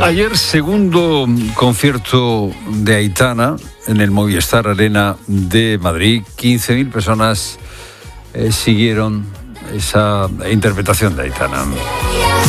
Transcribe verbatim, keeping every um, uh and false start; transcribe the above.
Ayer, segundo concierto de Aitana en el Movistar Arena de Madrid. quince mil personas eh, siguieron esa interpretación de Aitana.